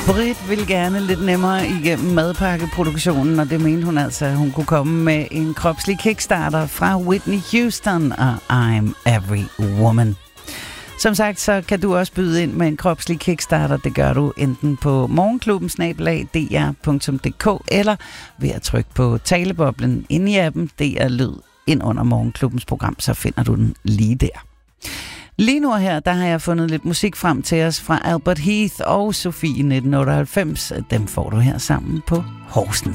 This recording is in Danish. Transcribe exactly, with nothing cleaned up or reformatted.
Britt ville gerne lidt nemmere igennem madpakkeproduktionen, og det mente hun altså, at hun kunne komme med en kropslig kickstarter fra Whitney Houston og I'm Every Woman. Som sagt, så kan du også byde ind med en kropslig kickstarter. Det gør du enten på morgenklubben snabel-a d r punktum d k eller ved at trykke på taleboblen inde i appen D R Lyd ind under morgenklubbens program, så finder du den lige der. Lige nu her, der har jeg fundet lidt musik frem til os fra Albert Heath og Sofie nitten otteoghalvfems. Dem får du her sammen på Horsens.